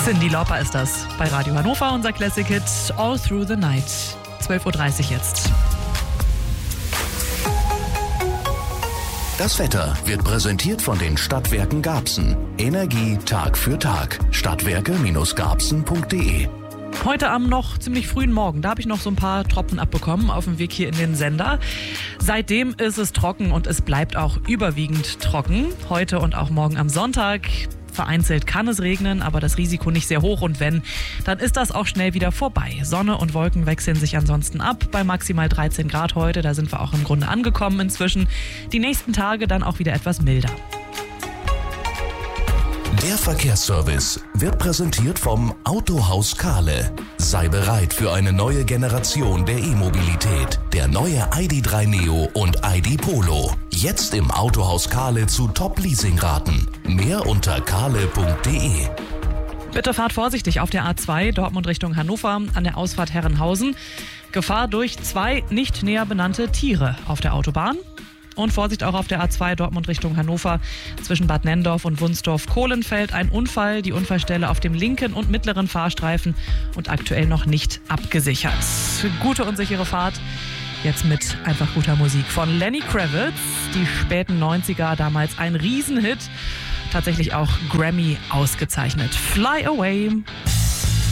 Cyndi Lauper ist das bei Radio Hannover, unser Classic-Hit All Through the Night. 12.30 Uhr jetzt. Das Wetter wird präsentiert von den Stadtwerken Garbsen. Energie Tag für Tag. Stadtwerke-garbsen.de. Heute am noch ziemlich frühen Morgen, da habe ich noch so ein paar Tropfen abbekommen auf dem Weg hier in den Sender. Seitdem ist es trocken und es bleibt auch überwiegend trocken. Heute und auch morgen am Sonntag. Vereinzelt kann es regnen, aber das Risiko nicht sehr hoch. Und wenn, dann ist das auch schnell wieder vorbei. Sonne und Wolken wechseln sich ansonsten ab bei maximal 13 Grad heute. Da sind wir auch im Grunde angekommen inzwischen. Die nächsten Tage dann auch wieder etwas milder. Der Verkehrsservice wird präsentiert vom Autohaus Kahle. Sei bereit für eine neue Generation der E-Mobilität. Der neue ID.3 Neo und ID Polo. Jetzt im Autohaus Kahle zu Top-Leasingraten. Mehr unter kahle.de. Bitte fahrt vorsichtig auf der A2 Dortmund Richtung Hannover an der Ausfahrt Herrenhausen. Gefahr durch 2 nicht näher benannte Tiere auf der Autobahn. Und Vorsicht auch auf der A2 Dortmund Richtung Hannover zwischen Bad Nenndorf und Wunsdorf-Kohlenfeld. Ein Unfall, die Unfallstelle auf dem linken und mittleren Fahrstreifen und aktuell noch nicht abgesichert. Gute und sichere Fahrt. Jetzt mit einfach guter Musik von Lenny Kravitz. Die späten 90er, damals ein Riesenhit. Tatsächlich auch Grammy ausgezeichnet. Fly Away.